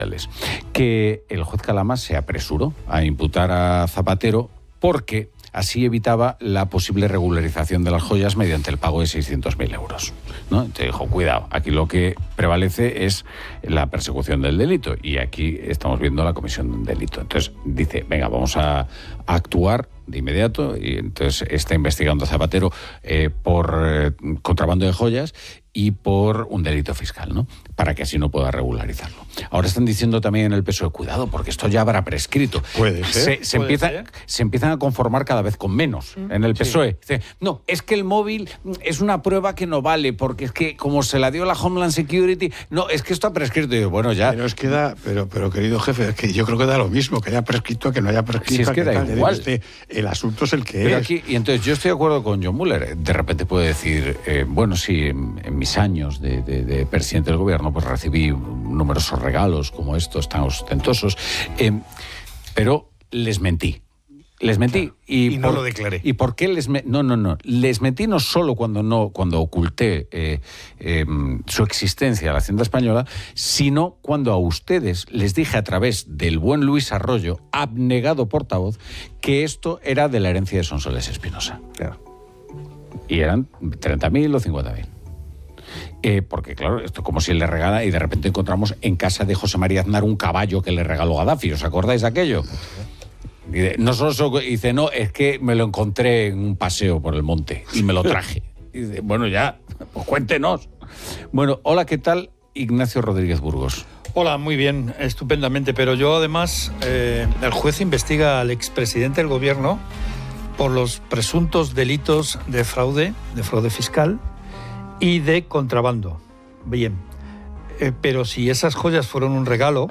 que el juez Calama se apresuró a imputar a Zapatero porque así evitaba la posible regularización de las joyas mediante el pago de 600.000 euros, ¿no? Entonces dijo, cuidado, aquí lo que prevalece es la persecución del delito y aquí estamos viendo la comisión de un delito. Entonces dice, venga, vamos a actuar de inmediato y entonces está investigando a Zapatero por contrabando de joyas y por un delito fiscal, ¿no? Para que así no pueda regularizarlo. Ahora están diciendo también en el PSOE, cuidado, porque esto ya habrá prescrito. Puede ser. Se empiezan a conformar cada vez con menos en el PSOE. Sí. Dice, no, es que el móvil es una prueba que no vale, porque es que como se la dio la Homeland Security, no, es que esto ha prescrito. Y digo, bueno, ya. Pero es que da, pero querido jefe, es que yo creo que da lo mismo, que haya prescrito, que no haya prescrito. Si es que da igual. El asunto es el que pero es. Aquí, y entonces yo estoy de acuerdo con John Muller. De repente puede decir, bueno, sí, en mis años de presidente del gobierno, pues recibí numerosos regalos como estos tan ostentosos, pero les mentí. Les mentí. Claro, y no lo declaré. ¿Y por qué les mentí? No. Les mentí no solo cuando oculté su existencia a la Hacienda Española, sino cuando a ustedes les dije a través del buen Luis Arroyo, abnegado portavoz, que esto era de la herencia de Sonsoles Espinosa. Claro. Y eran 30.000 o 50.000. Porque claro, esto como si le regala y de repente encontramos en casa de José María Aznar un caballo que le regaló Gaddafi. ¿Os acordáis de aquello? No solo dice, no, es que me lo encontré en un paseo por el monte y me lo traje. Y dice, bueno, ya, pues cuéntenos. Bueno, hola, ¿qué tal? Ignacio Rodríguez Burgos. Hola, muy bien, estupendamente. Pero yo además, el juez investiga al expresidente del gobierno por los presuntos delitos de fraude fiscal y de contrabando. Bien, pero si esas joyas fueron un regalo,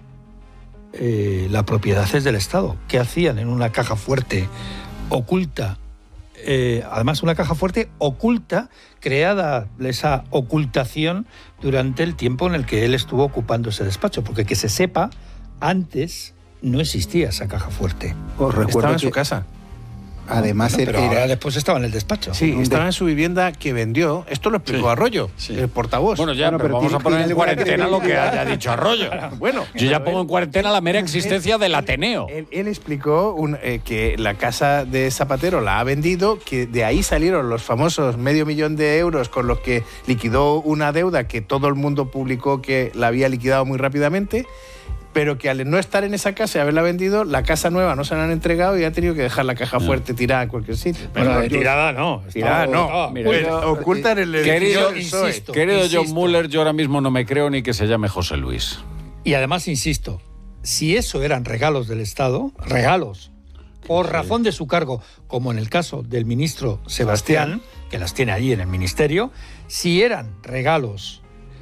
la propiedad es del Estado. ¿Qué hacían en una caja fuerte oculta? Además, una caja fuerte oculta, creada esa ocultación durante el tiempo en el que él estuvo ocupando ese despacho, porque que se sepa, antes no existía esa caja fuerte. Estaba en su casa. Además, pero ahora después estaba en el despacho. Sí, estaba en su vivienda que vendió. Esto lo explicó Arroyo, el portavoz. Bueno, ya, pero vamos a poner en cuarentena lo que haya dicho Arroyo. Bueno, yo ya pongo en cuarentena la mera existencia del Ateneo. Él explicó que la casa de Zapatero la ha vendido, que de ahí salieron los famosos $500.000 con los que liquidó una deuda que todo el mundo publicó que la había liquidado muy rápidamente, pero que al no estar en esa casa y haberla vendido, la casa nueva no se la han entregado y ha tenido que dejar la caja fuerte tirada en cualquier sitio. Bueno, tirada no. Tirada no. Ocultan el edificio. Querido John Muller, yo ahora mismo no me creo ni que se llame José Luis. Y además, insisto, si eso eran regalos del Estado, regalos, por razón de su cargo, como en el caso del ministro Sebastián, que las tiene allí en el ministerio, si eran regalos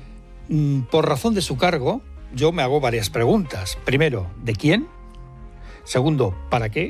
por razón de su cargo, yo me hago varias preguntas. Primero, ¿de quién? Segundo, ¿para qué?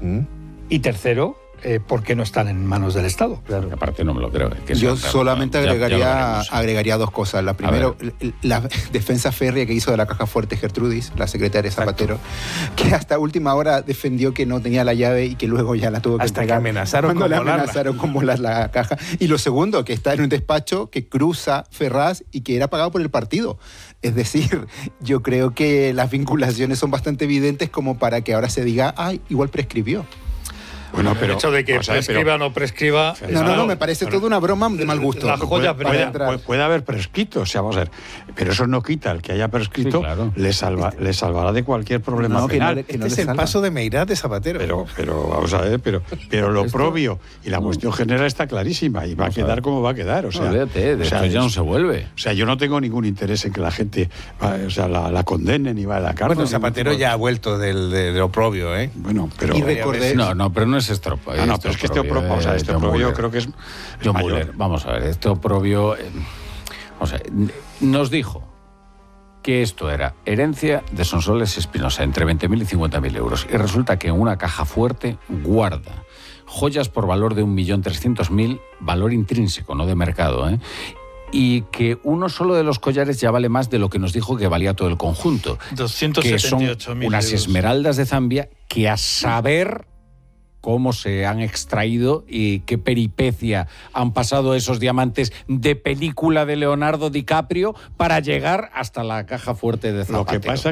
Y tercero, ¿por qué no están en manos del Estado? Claro. Aparte no me lo creo. Yo solamente agregaría dos cosas. La primera, la defensa férrea que hizo de la caja fuerte Gertrudis, la secretaria de Zapatero, que hasta última hora defendió que no tenía la llave y que luego ya la tuvo que entregar. Hasta que amenazaron con volar la caja. Y lo segundo, que está en un despacho que cruza Ferraz y que era pagado por el partido. Es decir, yo creo que las vinculaciones son bastante evidentes como para que ahora se diga, igual prescribió. Bueno, pero el hecho de que prescriba o no prescriba... No, me parece toda una broma de mal gusto. La joya puede haber prescrito, o sea, vamos a ver, pero eso no quita el que haya prescrito, sí, claro. le salvará de cualquier problema penal. Este es el paso de Meirás de Zapatero. Pero vamos a ver, pero lo propio y la cuestión general está clarísima y va a quedar como va a quedar. O sea, esto ya no se vuelve. O sea, yo no tengo ningún interés en que la gente la condenen y vaya a la cárcel. Bueno, Zapatero ya ha vuelto de lo propio, ¿eh? Bueno, pero... Y recordé... No, pero no es estropo. No, pero es que este oprobio creo que es John Muller, vamos a ver, este oprobio nos dijo que esto era herencia de Sonsoles Espinosa, entre 20.000 y 50.000 euros. Y resulta que en una caja fuerte guarda joyas por valor de 1.300.000, valor intrínseco, no de mercado, y que uno solo de los collares ya vale más de lo que nos dijo que valía todo el conjunto. 278.000 que son unas euros. esmeraldas de Zambia que a saber cómo se han extraído y qué peripecia han pasado esos diamantes de película de Leonardo DiCaprio para llegar hasta la caja fuerte de Zapatero. Lo que pasa